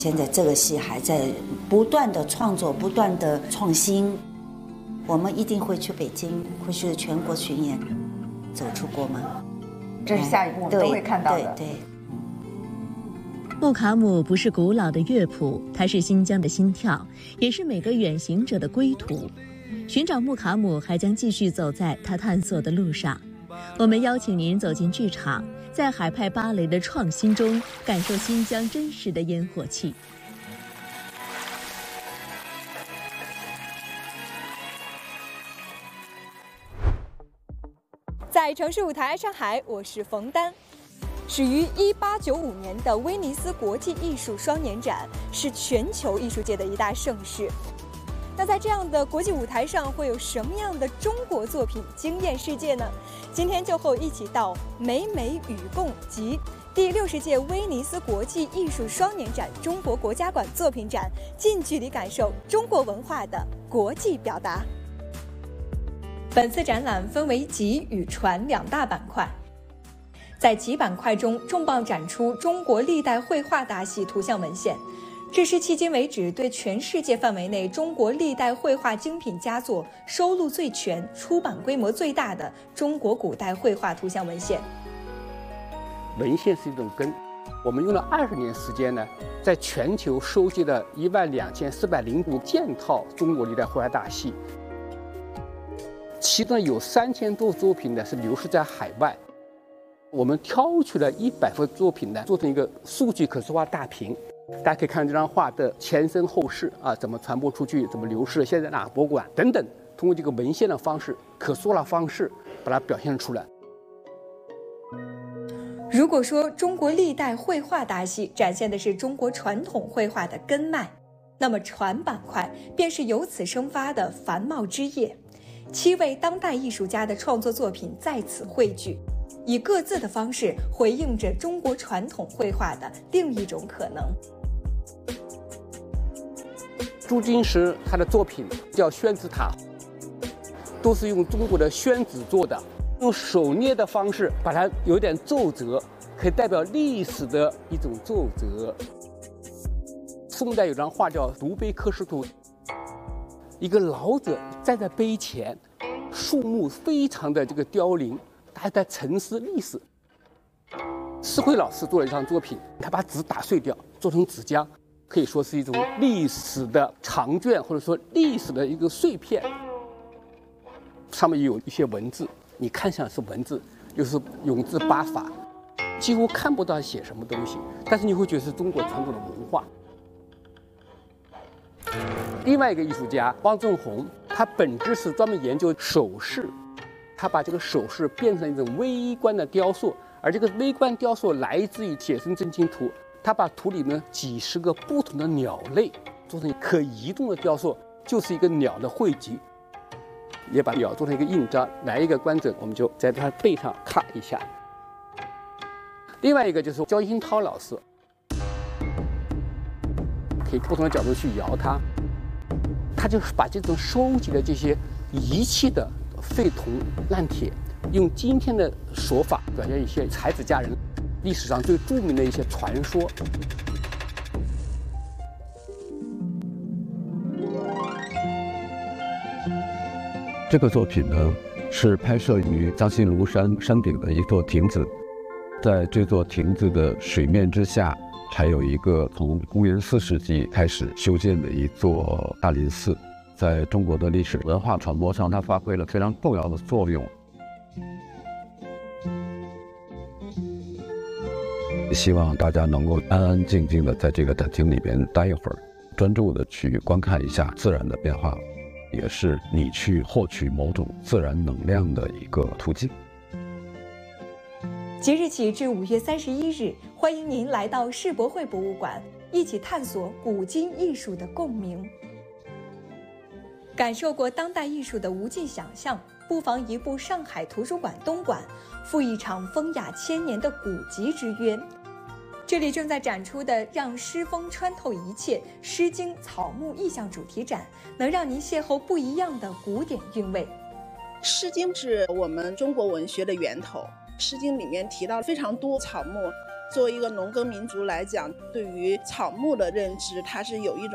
现在这个戏还在不断的创作，不断的创新。我们一定会去北京，会去全国巡演，走出国门。 这是下一步我们都会看到的。 对。 穆卡姆不是古老的乐谱，它是新疆的心跳，也是每个远行者的归途。寻找穆卡姆还将继续走在他探索的路上。我们邀请您走进剧场，在海派芭蕾的创新中，感受新疆真实的烟火气。 在城市舞台上海，我是冯丹。始于1895年的威尼斯国际艺术双年展是全球艺术界的一大盛事。那在这样的国际舞台上，会有什么样的中国作品惊艳世界呢？今天就和我一起到美美与共及第60届威尼斯国际艺术双年展中国国家馆作品展，近距离感受中国文化的国际表达。本次展览分为集与传两大板块。在集板块中，重磅展出中国历代绘画大系图像文献，这是迄今为止对全世界范围内中国历代绘画精品佳作收录最全、出版规模最大的中国古代绘画图像文献。 文献是一种根，我们用了20年时间呢，在全球收集了12405件套中国历代绘画大系，其中有3000多作品呢是流失在海外。我们挑取了100幅作品呢，做成一个数据可视化大屏，大家可以看这张画的前身后事啊，怎么传播出去，怎么流失，现在哪个博物馆等等，通过这个文献的方式、可视化的方式，把它表现出来。 如果说中国历代绘画大系展现的是中国传统绘画的根脉，那么传板块便是由此生发的繁茂枝叶。7位当代艺术家的创作作品在此汇聚，以各自的方式回应着中国传统绘画的另一种可能。 朱金石他的作品叫宣纸塔，都是用中国的宣纸做的，用手捏的方式把它有点皱褶，可以代表历史的一种皱褶。宋代有张画叫《独碑刻石图》，一个老者站在碑前，树木非常的这个凋零，他在沉思历史。施辉老师做了一张作品，他把纸打碎掉，做成纸浆，可以说是一种历史的长卷，或者说历史的一个碎片。上面有一些文字，你看上是文字，又是永字八法，几乎看不到写什么东西，但是你会觉得是中国传统的文化。另外一个艺术家汪正红，他本质是专门研究首饰，他把这个首饰变成一种微观的雕塑，而这个微观雕塑来自于写生真经图，他把图里面几十个不同的鸟类做成可移动的雕塑，就是一个鸟的汇集，也把鸟做成一个印章，来一个观者我们就在他背上咔一下。另外一个就是焦新涛老师，可以不同的角度去摇它，他就是把这种收集的这些遗弃的废铜烂铁，用今天的手法表现一些才子佳人历史上最著名的一些传说。 这个作品呢，是拍摄于嘉兴庐山山顶的一座亭子，在这座亭子的水面之下，还有一个从公元4世纪开始修建的一座大林寺，在中国的历史文化传播上，它发挥了非常重要的作用。希望大家能够安安静静的在这个展厅里边待一会儿，专注的去观看一下自然的变化，也是你去获取某种自然能量的一个途径。 即日起至5月31日，欢迎您来到世博会博物馆，一起探索古今艺术的共鸣。感受过当代艺术的无尽想象，不妨移步上海图书馆东馆，赴一场风雅千年的古籍之约。这里正在展出的“让诗风穿透一切”诗经草木意象主题展，能让您邂逅不一样的古典韵味。 诗经是我们中国文学的源头，诗经里面提到非常多草木， 作为一个农耕民族来讲，对于草木的认知，它是有一种